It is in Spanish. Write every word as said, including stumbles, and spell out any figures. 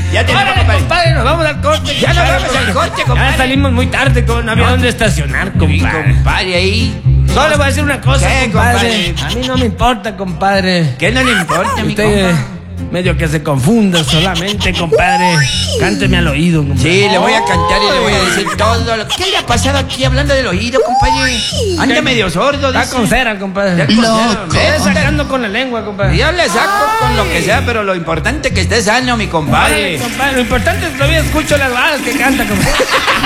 Ya tenemos, ¡Órale, compadre. compadre! Nos vamos al corte. Ya nos vamos al corte, compadre. Ya salimos muy tarde, co- no había No. dónde estacionar, Sí, compadre. compadre, ahí. Solo le voy a decir una cosa, ¿Qué, compadre. compadre? A mí no me importa, compadre. ¿Qué no le importa, mi Usted compa? medio que se confunda solamente, compadre. Cánteme al oído, compadre. Sí, le voy a cantar y le voy a decir todo lo... ¿Qué le ha pasado aquí hablando del oído, compadre? Anda medio sordo, Está dice. con cera, compadre. Ya con cera, Está ¿ves? sacando con la lengua, compadre. Yo le saco con lo que sea, pero lo importante es que esté sano, mi Órale, compadre. compadre. Lo importante es que todavía escucho las balas que canta, compadre.